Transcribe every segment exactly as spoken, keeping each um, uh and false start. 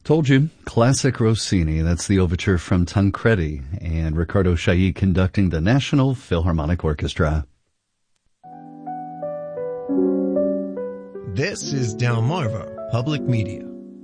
Told you, classic Rossini. That's the overture from Tancredi, and Riccardo Chailly conducting the National Philharmonic Orchestra. This is Delmarva Public Media.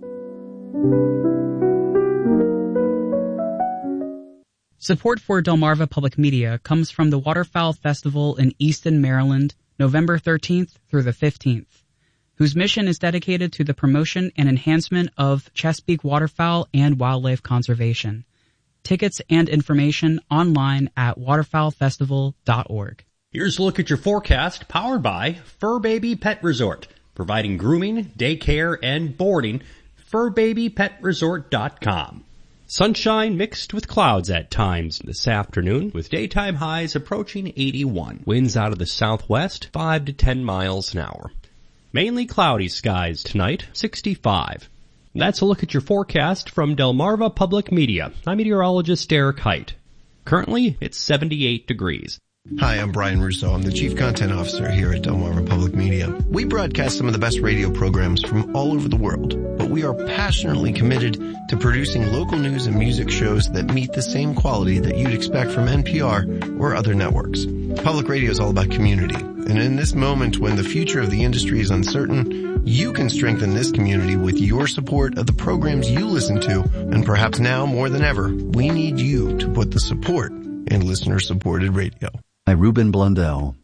Support for Delmarva Public Media comes from the Waterfowl Festival in Easton, Maryland, November thirteenth through the fifteenth, whose mission is dedicated to the promotion and enhancement of Chesapeake waterfowl and wildlife conservation. Tickets and information online at waterfowl festival dot org. Here's a look at your forecast, powered by Fur Baby Pet Resort, providing grooming, daycare, and boarding. fur baby pet resort dot com. Sunshine mixed with clouds at times this afternoon, with daytime highs approaching eighty-one. Winds out of the southwest, five to ten miles an hour. Mainly cloudy skies tonight, sixty-five. That's a look at your forecast from Delmarva Public Media. I'm meteorologist Derek Height. Currently, it's seventy-eight degrees. Hi, I'm Brian Russo. I'm the Chief Content Officer here at Delmarva Public Media. We broadcast some of the best radio programs from all over the world, but we are passionately committed to producing local news and music shows that meet the same quality that you'd expect from N P R or other networks. Public radio is all about community, and in this moment when the future of the industry is uncertain, you can strengthen this community with your support of the programs you listen to, and perhaps now more than ever, we need you to put the support in listener-supported radio. By Ruben Blundell.